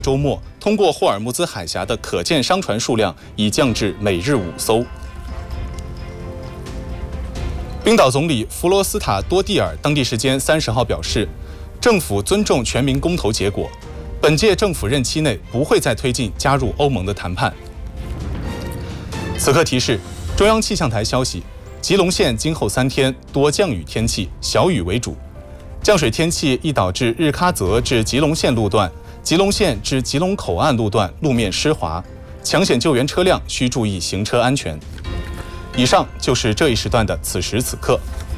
周末，通过霍尔木兹海峡的可见商船数量已降至每日5艘。冰岛总理弗罗斯塔多蒂尔当地时间30号表示，政府尊重全民公投结果，本届政府任期内不会再推进加入欧盟的谈判。此刻提示：中央气象台消息，吉隆县今后3天多降雨天气，小雨为主。降水天气易导致日喀则至吉隆县路段、吉隆县至吉隆口岸路段路面湿滑，抢险救援车辆需注意行车安全。以上就是这一时段的此时此刻。